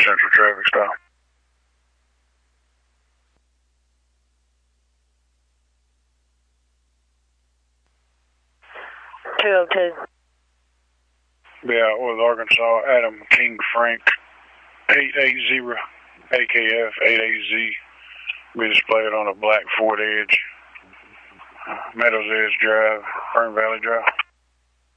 Central traffic stop. 202. Yeah, with Arkansas, Adam King Frank, 880 AKF 88Z. Be displayed on a black Ford Edge, Meadows Edge Drive, Fern Valley Drive.